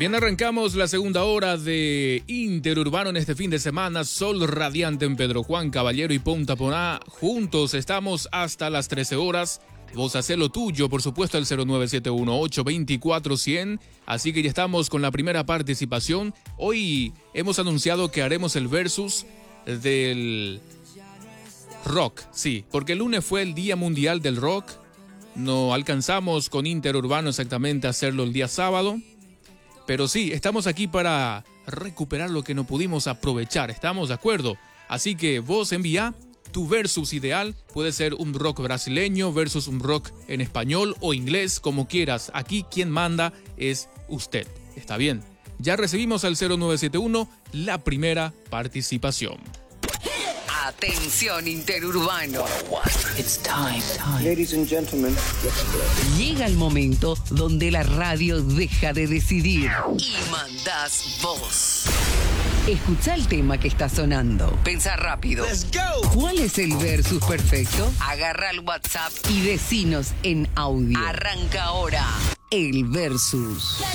Bien, arrancamos la segunda hora de Interurbano en este fin de semana. Sol radiante en Pedro Juan, Caballero y Punta Poná. Juntos estamos hasta las 13 horas. Vos hacé lo tuyo, por supuesto, al 0971-824-100. Así que ya estamos con la primera participación. Hoy hemos anunciado que haremos el versus del rock. Sí, porque el lunes fue el Día Mundial del Rock. No alcanzamos con Interurbano exactamente a hacerlo el día sábado. Pero sí, estamos aquí para recuperar lo que no pudimos aprovechar. ¿Estamos de acuerdo? Así que vos envía tu versus ideal. Puede ser un rock brasileño versus un rock en español o inglés, como quieras. Aquí quien manda es usted. ¿Está bien? Ya recibimos al 0971 la primera participación. Atención Interurbano. It's time. Ladies and gentlemen. Llega el momento donde la radio deja de decidir y mandás vos. Escucha el tema que está sonando. Pensá rápido. Let's go. ¿Cuál es el versus perfecto? Agarra el WhatsApp y decinos en audio. Arranca ahora el versus.